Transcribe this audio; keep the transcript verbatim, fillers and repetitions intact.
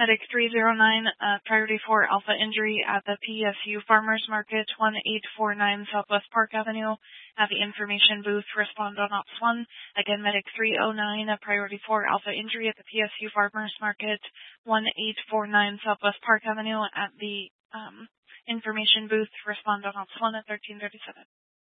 Medic three zero nine, uh, priority four alpha injury at the P S U Farmers Market, one eight four nine Southwest Park Avenue. At the information booth, respond on ops one. Again, Medic three oh nine, a priority four alpha injury at the P S U Farmers Market, one eight four nine Southwest Park Avenue. At the um, information booth, respond on ops one at thirteen thirty-seven.